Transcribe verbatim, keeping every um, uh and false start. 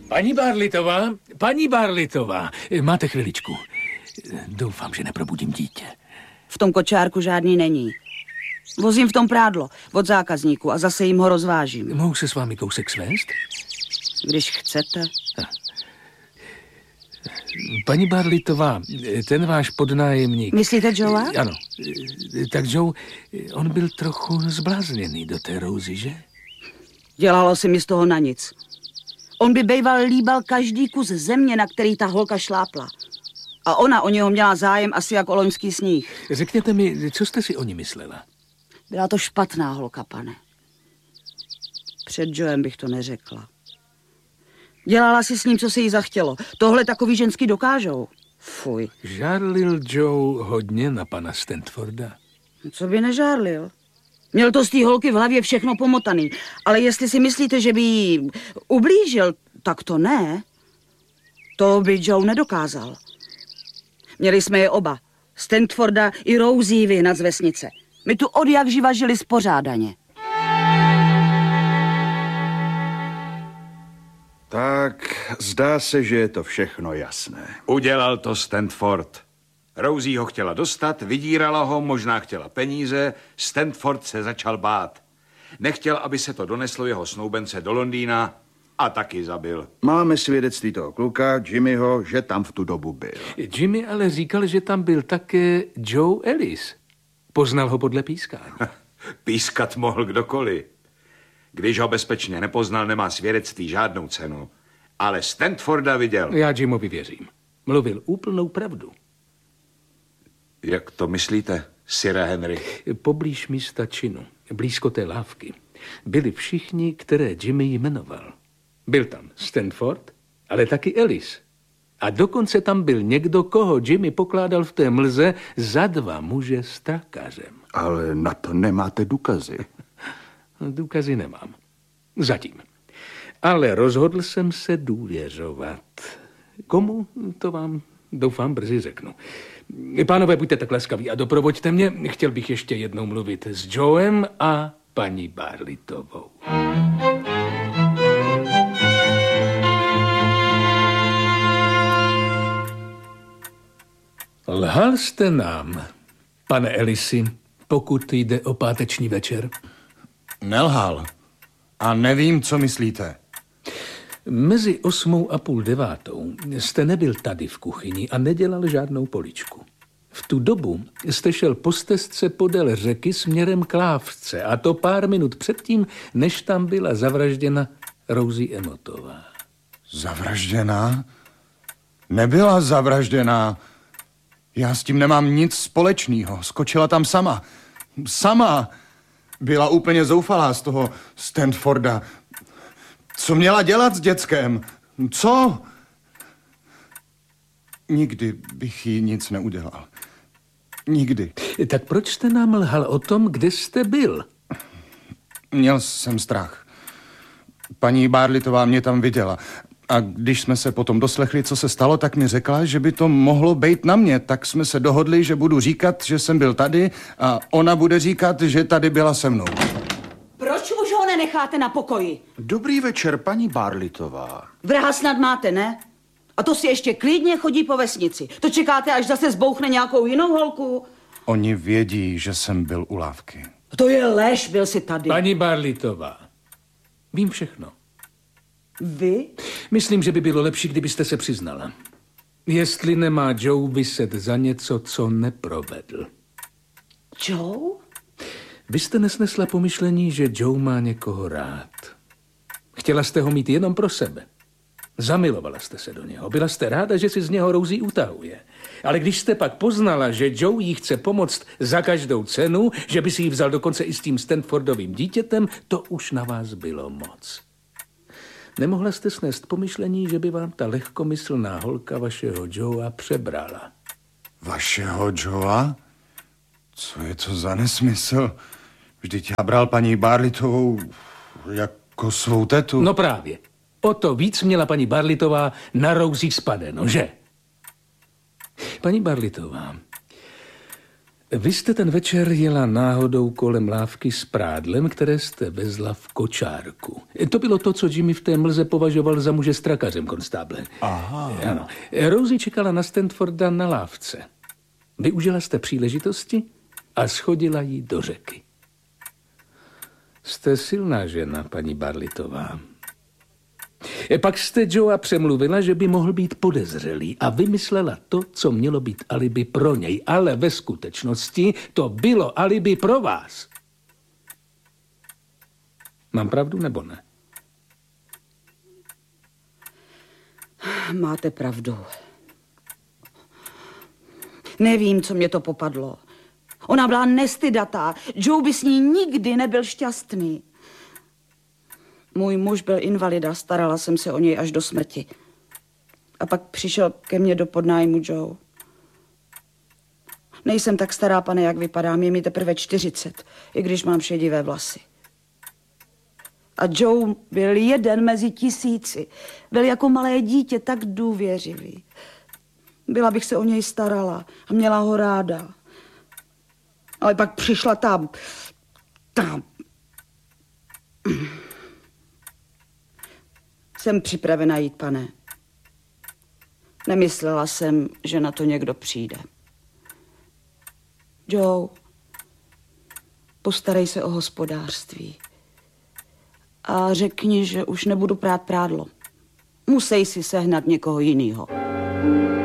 Paní Barlitová, paní Barlitová, máte chviličku. Doufám, že neprobudím dítě. V tom kočárku žádný není. Vozím v tom prádlo od zákazníku a zase jim ho rozvážím. Mohu se s vámi kousek svést? Když chcete. Paní Barlitová, ten váš podnájemník... Myslíte Joea? Ano. Tak Joe, on byl trochu zblázněný do té Rosie, že? Dělalo si mi z toho na nic. On by bejval líbal každý kus země, na který ta holka šlápla. A ona o něho měla zájem asi jak o loňský sníh. Řekněte mi, co jste si o ní myslela? Byla to špatná holka, pane. Před Joem bych to neřekla. Dělala si s ním, co se jí zachtělo. Tohle takový ženský dokážou. Fuj. Žárlil Joe hodně na pana Stanforda? Co by nežárlil? Měl to z té holky v hlavě všechno pomotaný. Ale jestli si myslíte, že by jí ublížil, tak to ne. To by Joe nedokázal. Měli jsme je oba. Stanforda i Rosie vyhnat z vesnice. My tu od jak živa žili spořádaně. Tak, zdá se, že je to všechno jasné. Udělal to Stanford. Rosie ho chtěla dostat, vydírala ho, možná chtěla peníze. Stanford se začal bát. Nechtěl, aby se to doneslo jeho snoubence do Londýna a taky zabil. Máme svědectví toho kluka, Jimmyho, že tam v tu dobu byl. Jimmy ale říkal, že tam byl také Joe Ellis. Poznal ho podle pískání. Pískat mohl kdokoliv. Když ho bezpečně nepoznal, nemá svědectví žádnou cenu. Ale Stanforda viděl. Já Jimovi věřím. Mluvil úplnou pravdu. Jak to myslíte, sire Henry? Poblíž místa činu, blízko té lávky, byli všichni, které Jimmy jmenoval. Byl tam Stanford, ale taky Ellis. A dokonce tam byl někdo, koho Jimmy pokládal v té mlze za dva muže s trakařem. Ale na to nemáte důkazy. Důkazy nemám. Zatím. Ale rozhodl jsem se důvěřovat. Komu, to vám doufám brzy řeknu. Pánové, buďte tak laskaví a doprovoďte mě. Chtěl bych ještě jednou mluvit s Joem a paní Barlitovou. Lhal jste nám, pane Ellisi, pokud jde o páteční večer? Nelhal. A nevím, co myslíte. Mezi osmou a půl devátou jste nebyl tady v kuchyni a nedělal žádnou poličku. V tu dobu jste šel po stezce podél řeky směrem k lávce a to pár minut předtím, než tam byla zavražděna Rosie Emottová. Zavražděná? Nebyla zavražděná. Já s tím nemám nic společného. Skočila tam sama. Sama. Byla úplně zoufalá z toho Stanforda. Co měla dělat s dětskem? Co? Nikdy bych jí nic neudělal. Nikdy. Tak proč jste nám lhal o tom, kde jste byl? Měl jsem strach. Paní Barlitová mě tam viděla. A když jsme se potom doslechli, co se stalo, tak mi řekla, že by to mohlo být na mě. Tak jsme se dohodli, že budu říkat, že jsem byl tady a ona bude říkat, že tady byla se mnou. Proč už ho nenecháte na pokoji? Dobrý večer, paní Barlitová. Vraha snad máte, ne? A to si ještě klidně chodí po vesnici. To čekáte, až zase zbouchne nějakou jinou holku? Oni vědí, že jsem byl u lávky. To je lež, byl si tady. Paní Barlitová, vím všechno. Vy? Myslím, že by bylo lepší, kdybyste se přiznala. Jestli nemá Joe vyset za něco, co neprovedl. Joe? Vy jste nesnesla pomyšlení, že Joe má někoho rád. Chtěla jste ho mít jenom pro sebe. Zamilovala jste se do něho. Byla jste ráda, že si z něho Rosie utahuje. Ale když jste pak poznala, že Joe jí chce pomoct za každou cenu, že by si ji vzal dokonce i s tím Stanfordovým dítětem, to už na vás bylo moc. Nemohla jste snést pomyšlení, že by vám ta lehkomyslná holka vašeho Joea přebrala. Vašeho Joea? Co je to za nesmysl? Vždyť já bral paní Barlitovou jako svou tetu. No právě. O to víc měla paní Barlitová na Rosie spadeno, že? Paní Barlitová, Vy jste ten večer jela náhodou kolem lávky s prádlem, které jste vezla v kočárku. To bylo to, co Jimmy v té mlze považoval za muže s trakařem, konstáble. Aha. Ano. Rosie čekala na Stanforda na lávce. Využila jste příležitosti a schodila ji do řeky. Jste silná žena, paní Barlitová. Pak jste Joea přemluvila, že by mohl být podezřelý a vymyslela to, co mělo být alibi pro něj, ale ve skutečnosti to bylo alibi pro vás. Mám pravdu nebo ne? Máte pravdu. Nevím, co mě to popadlo. Ona byla nestydatá. Joe by s ní nikdy nebyl šťastný. Můj muž byl invalida, starala jsem se o něj až do smrti. A pak přišel ke mně do podnájmu Joe. Nejsem tak stará, pane, jak vypadám, je mi teprve čtyřicet, i když mám šedivé vlasy. A Joe byl jeden mezi tisíci. Byl jako malé dítě, tak důvěřivý. Byla bych se o něj starala a měla ho ráda. Ale pak přišla ta... ta... Jsem připravena jít, pane. Nemyslela jsem, že na to někdo přijde. Joe, postarej se o hospodářství. A řekni, že už nebudu prát prádlo. Musej si sehnat někoho jinýho.